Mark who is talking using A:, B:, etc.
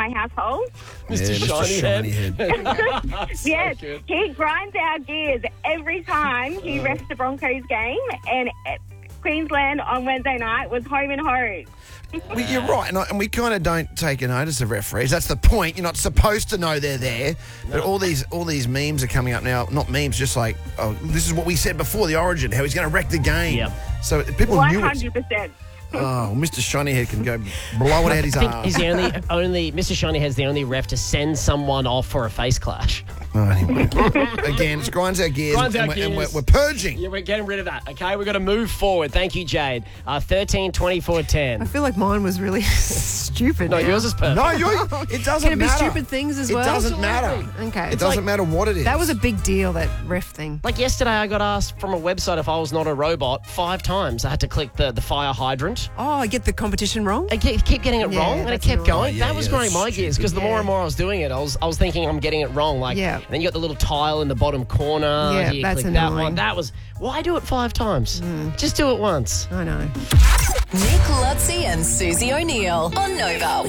A: my household.
B: Mr. Shiny Head.
A: Yes,
B: good.
A: he grinds our gears every time he refs the Broncos game, and Queensland on Wednesday night was home and home.
C: Well, you're right, and we kind of don't take a notice of referees. That's the point. You're not supposed to know they're there. But all these memes are coming up now. Not memes, just like, oh, this is what we said before the Origin, how he's going to wreck the game.
B: Yep.
C: So people knew it.
A: 100%.
C: Oh, Mr. Shinyhead can go blow it out his
B: I think
C: arse.
B: he's the only Mr. Shinyhead's the only ref to send someone off for a face clash.
C: Oh, anyway. Again, it grinds our gears,
B: Grinds our
C: and
B: gears.
C: we're purging.
B: Yeah, we're getting rid of that, okay? We've got to move forward. Thank you, Jade. 13, 24, 10.
D: I feel like mine was really stupid.
B: No,
D: now.
B: yours is perfect.
C: No, it doesn't
D: Can it be
C: matter.
D: stupid things as well?
C: It doesn't matter.
D: Okay.
C: It doesn't matter what it is.
D: That was a big deal, that ref thing.
B: Like yesterday, I got asked from a website if I was not a robot 5 times. I had to click the fire hydrant.
D: Oh, I get the competition wrong?
B: I keep getting it
D: Yeah,
B: wrong, and it
D: that's
B: kept
D: annoying.
B: going.
C: Oh, yeah,
B: that was
C: yeah,
B: growing
C: that's
B: my gears, because the more
D: Yeah.
B: and more I was doing it, I was thinking I'm getting it wrong. Like,
D: Yeah.
B: and then you got the little tile in the bottom corner.
D: Yeah,
B: you
D: that's
B: click that
D: annoying.
B: one. That was, why do it 5 times? Just do it once.
D: I know.
E: Nick Lutzi and Susie O'Neill on Nova.